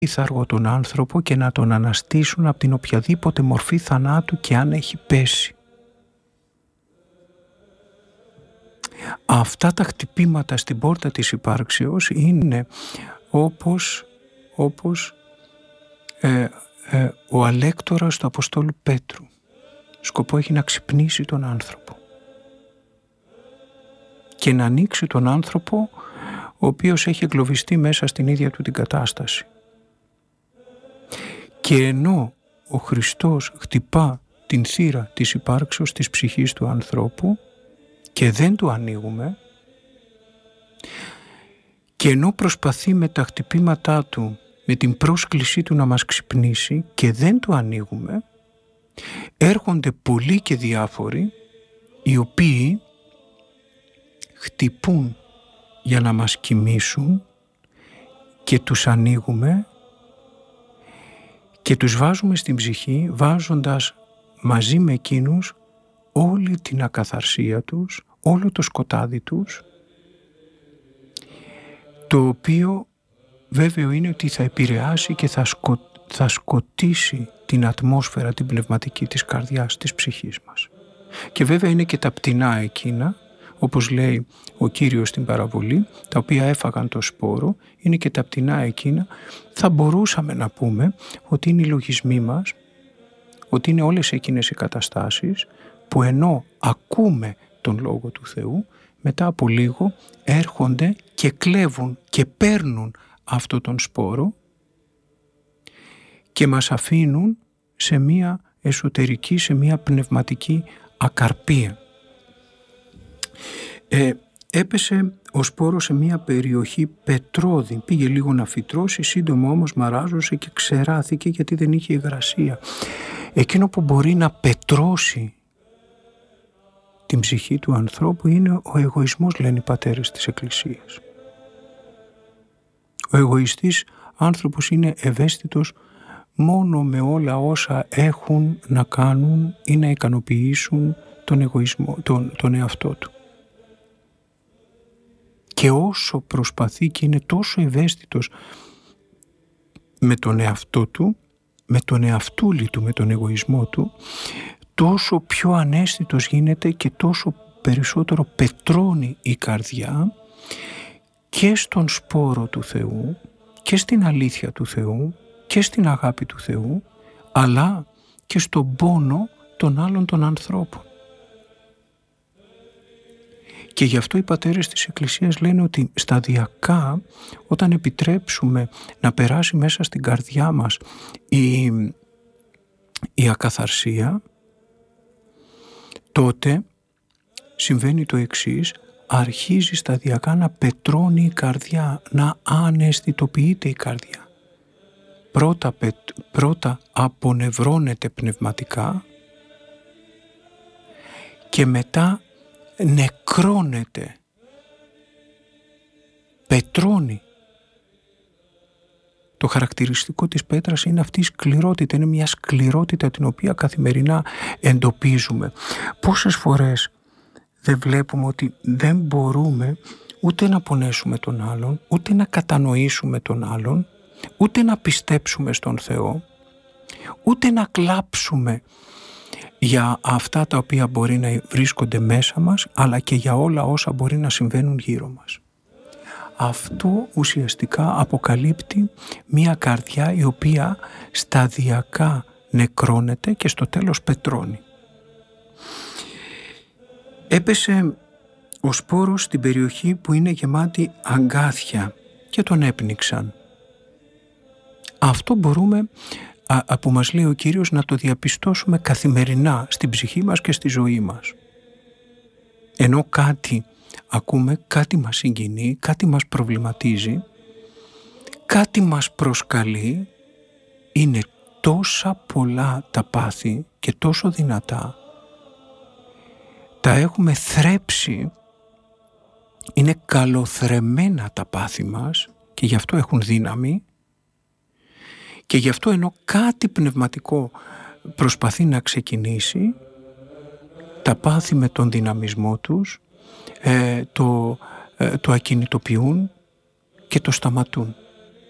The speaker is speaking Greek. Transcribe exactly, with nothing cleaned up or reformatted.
θαργό τον άνθρωπο και να τον αναστήσουν από την οποιαδήποτε μορφή θανάτου και αν έχει πέσει. Αυτά τα χτυπήματα στην πόρτα της υπάρξεως είναι όπως, όπως ε, ε, ο αλέκτορας του Αποστόλου Πέτρου. Σκοπό έχει να ξυπνήσει τον άνθρωπο και να ανοίξει τον άνθρωπο ο οποίος έχει εγκλωβιστεί μέσα στην ίδια του την κατάσταση. Και ενώ ο Χριστός χτυπά την θύρα της υπάρξεως της ψυχής του ανθρώπου και δεν του ανοίγουμε, και ενώ προσπαθεί με τα χτυπήματά του, με την πρόσκλησή του να μας ξυπνήσει και δεν του ανοίγουμε, έρχονται πολλοί και διάφοροι οι οποίοι χτυπούν για να μας κοιμήσουν και τους ανοίγουμε και τους βάζουμε στην ψυχή, βάζοντας μαζί με εκείνους όλη την ακαθαρσία τους, όλο το σκοτάδι τους, το οποίο βέβαιο είναι ότι θα επηρεάσει και θα, σκο... θα σκοτήσει την ατμόσφαιρα, την πνευματική της καρδιάς, της ψυχής μας. Και βέβαια είναι και τα πτηνά εκείνα, όπως λέει ο Κύριος στην παραβολή, τα οποία έφαγαν το σπόρο, είναι και τα πτηνά εκείνα, θα μπορούσαμε να πούμε ότι είναι οι λογισμοί μας, ότι είναι όλες εκείνες οι καταστάσεις που ενώ ακούμε τον Λόγο του Θεού, μετά από λίγο έρχονται και κλέβουν και παίρνουν αυτό τον σπόρο και μας αφήνουν σε μία εσωτερική, σε μία πνευματική ακαρπία. Ε, έπεσε ο σπόρος σε μία περιοχή πετρώδη, πήγε λίγο να φυτρώσει, σύντομα όμως μαράζωσε και ξεράθηκε γιατί δεν είχε υγρασία. Εκείνο που μπορεί να πετρώσει την ψυχή του ανθρώπου είναι ο εγωισμός, λένε οι πατέρες της Εκκλησίας. Ο εγωιστής άνθρωπος είναι ευαίσθητος μόνο με όλα όσα έχουν να κάνουν ή να ικανοποιήσουν τον εγωισμό, τον, τον εαυτό του. Και όσο προσπαθεί και είναι τόσο ευαίσθητος με τον εαυτό του, με τον εαυτούλη του, με τον εγωισμό του, τόσο πιο αναίσθητος γίνεται και τόσο περισσότερο πετρώνει η καρδιά και στον σπόρο του Θεού και στην αλήθεια του Θεού και στην αγάπη του Θεού, αλλά και στον πόνο των άλλων των ανθρώπων. Και γι' αυτό οι πατέρες της Εκκλησίας λένε ότι σταδιακά, όταν επιτρέψουμε να περάσει μέσα στην καρδιά μας η, η ακαθαρσία, τότε συμβαίνει το εξής: αρχίζει σταδιακά να πετρώνει η καρδιά, να αναισθητοποιείται η καρδιά. Πρώτα, πρώτα απονευρώνεται πνευματικά και μετά νεκρώνεται, πετρώνει. Το χαρακτηριστικό της πέτρας είναι αυτή η σκληρότητα, είναι μια σκληρότητα την οποία καθημερινά εντοπίζουμε. Πόσες φορές δεν βλέπουμε ότι δεν μπορούμε ούτε να πονέσουμε τον άλλον, ούτε να κατανοήσουμε τον άλλον, ούτε να πιστέψουμε στον Θεό, ούτε να κλάψουμε για αυτά τα οποία μπορεί να βρίσκονται μέσα μας, αλλά και για όλα όσα μπορεί να συμβαίνουν γύρω μας. Αυτό ουσιαστικά αποκαλύπτει μια καρδιά η οποία σταδιακά νεκρώνεται και στο τέλος πετρώνει. Έπεσε ο σπόρος στην περιοχή που είναι γεμάτη αγκάθια και τον έπνιξαν. Αυτό μπορούμε, α, που μας λέει ο Κύριος, να το διαπιστώσουμε καθημερινά στην ψυχή μας και στη ζωή μας. Ενώ κάτι ακούμε, κάτι μας συγκινεί, κάτι μας προβληματίζει, κάτι μας προσκαλεί, είναι τόσα πολλά τα πάθη και τόσο δυνατά, τα έχουμε θρέψει, είναι καλοθρεμμένα τα πάθη μας και γι' αυτό έχουν δύναμη και γι' αυτό ενώ κάτι πνευματικό προσπαθεί να ξεκινήσει, τα πάθη με τον δυναμισμό τους ε, το, ε, το ακινητοποιούν και το σταματούν.